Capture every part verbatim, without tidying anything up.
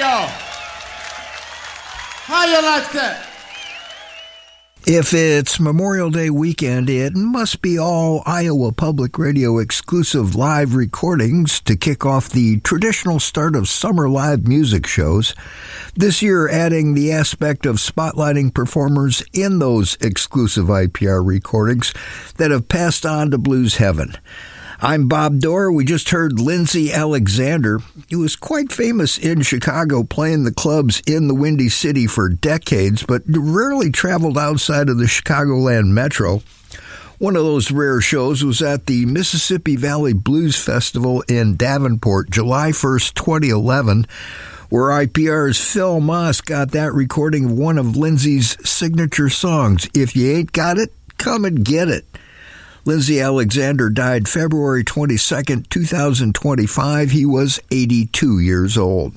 y'all? How you like that? If it's Memorial Day weekend, it must be all Iowa Public Radio exclusive live recordings to kick off the traditional start of summer live music shows. This year, adding the aspect of spotlighting performers in those exclusive I P R recordings that have passed on to blues heaven. I'm Bob Dorr. We just heard Lindsay Alexander, who was quite famous in Chicago, playing the clubs in the Windy City for decades, but rarely traveled outside of the Chicagoland metro. One of those rare shows was at the Mississippi Valley Blues Festival in Davenport, July first, twenty eleven, where I P R's Phil Moss got that recording of one of Lindsay's signature songs, If You Ain't Got It, Come and Get It. Lindsay Alexander died February twenty-second, twenty twenty-five. He was eighty-two years old.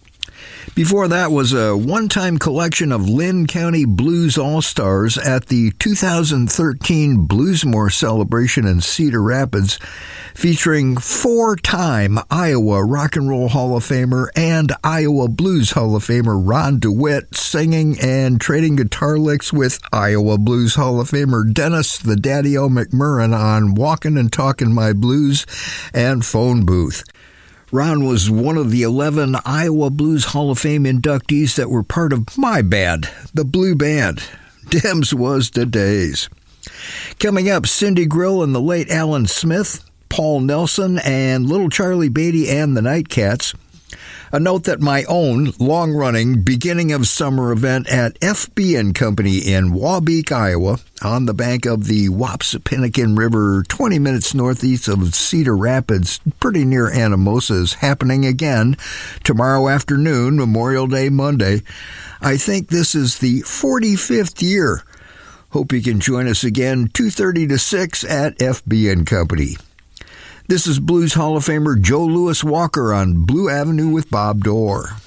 Before that was a one-time collection of Linn County Blues All-Stars at the two thousand thirteen Bluesmore celebration in Cedar Rapids, featuring four-time Iowa Rock and Roll Hall of Famer and Iowa Blues Hall of Famer Ron DeWitt singing and trading guitar licks with Iowa Blues Hall of Famer Dennis the Daddy-O McMurrin on Walkin' and Talkin' My Blues and Phone Booth. Ron was one of the eleven Iowa Blues Hall of Fame inductees that were part of my band, the Blue Band. Dems was the days. Coming up, Cindy Grill and the late Alan Smith, Paul Nelson, and Little Charlie Beatty and the Nightcats. A note that my own long-running beginning of summer event at F B and Company in Wabeek, Iowa, on the bank of the Wapsipinicon River, twenty minutes northeast of Cedar Rapids, pretty near Anamosa, is happening again tomorrow afternoon, Memorial Day Monday. I think this is the forty-fifth year. Hope you can join us again, two thirty to six at F B and Company. This is Blues Hall of Famer Joe Louis Walker on Blue Avenue with Bob Dorr.